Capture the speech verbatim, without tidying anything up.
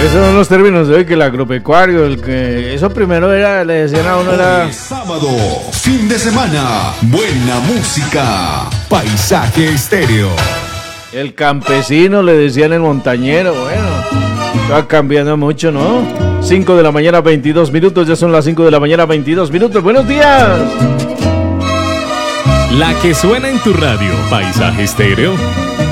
Esos son los términos de hoy, que el agropecuario, el que eso primero era, le decían a uno era... Hoy sábado, fin de semana, buena música, Paisaje Estéreo. El campesino, le decían el montañero. Bueno, está cambiando mucho, ¿no? cinco de la mañana, veintidós minutos, ya son las cinco de la mañana, veintidós minutos. ¡Buenos días! La que suena en tu radio, Paisaje Estéreo.